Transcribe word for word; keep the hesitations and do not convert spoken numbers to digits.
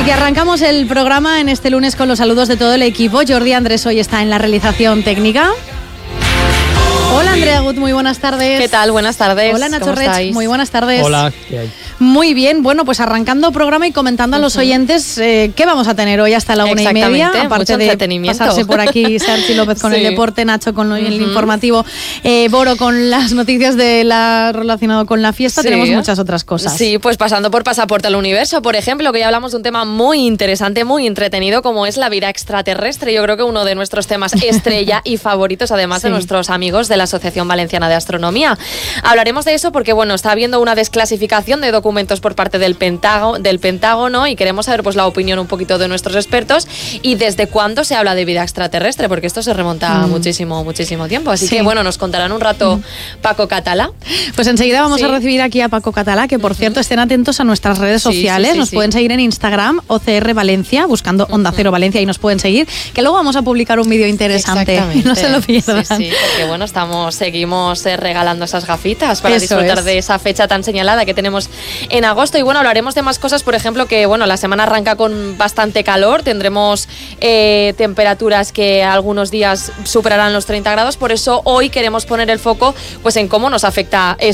que arrancamos el programa en este lunes con los saludos de todo el equipo. Jordi Andrés hoy está en la realización técnica. Hola Andrea Gut, muy buenas tardes. ¿Qué tal? Buenas tardes. Hola Nacho Rech, muy buenas tardes. Hola, ¿qué hay? Muy bien, bueno, pues arrancando programa y comentando a los oyentes eh, qué vamos a tener hoy hasta la una y media, aparte de pasarse por aquí Sergi López con sí. el deporte, Nacho con uh-huh. el informativo, eh, Boro con las noticias de la relacionado con la fiesta, sí. tenemos muchas otras cosas. Sí, pues pasando por Pasaporte al Universo, por ejemplo, que ya hablamos de un tema muy interesante, muy entretenido, como es la vida extraterrestre. Yo creo que uno de nuestros temas estrella y favoritos, además sí. de nuestros amigos de la Asociación Valenciana de Astronomía. Hablaremos de eso porque, bueno, está habiendo una desclasificación de documentos por parte del Pentágono, del Pentágono y queremos saber pues la opinión un poquito de nuestros expertos y desde cuándo se habla de vida extraterrestre, porque esto se remonta mm. a muchísimo, muchísimo tiempo. Así sí. que, bueno, nos contarán un rato mm. Paco Catalá. Pues enseguida vamos sí. a recibir aquí a Paco Catalá, que por uh-huh. cierto estén atentos a nuestras redes sí, sociales. Sí, sí, nos sí. pueden seguir en Instagram, O C R Valencia, buscando Onda uh-huh. Cero Valencia y nos pueden seguir, que luego vamos a publicar un vídeo interesante. No se lo pierdan. Sí, sí, porque bueno, estamos, seguimos eh, regalando esas gafitas para Eso disfrutar es. de esa fecha tan señalada que tenemos en agosto. Y bueno, hablaremos de más cosas, por ejemplo, que bueno, la semana arranca con bastante calor, tendremos eh, temperaturas que algunos días superarán los treinta grados, por eso hoy queremos poner el foco pues en cómo nos afecta